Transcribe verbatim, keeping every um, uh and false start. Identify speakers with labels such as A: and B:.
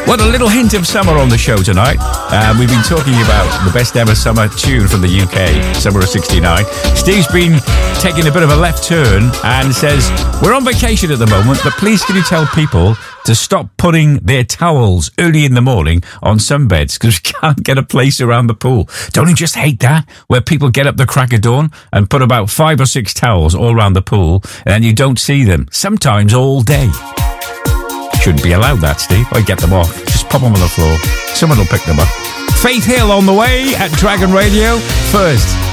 A: Well, a little hint of summer on the show tonight. Uh, we've been talking about the best ever summer tune from the U K, Summer of sixty-nine. Steve's been taking a bit of a left turn and says, we're on vacation at the moment, but please can you tell people to stop putting their towels early in the morning on sunbeds because we can't get a place around the pool. Don't you just hate that? Where people get up the crack of dawn and put about five or six towels all around the pool and you don't see them, sometimes all day. Shouldn't be allowed that, Steve. I get them off. Just pop them on the floor. Someone will pick them up. Faith Hill on the way at Dragon Radio. First,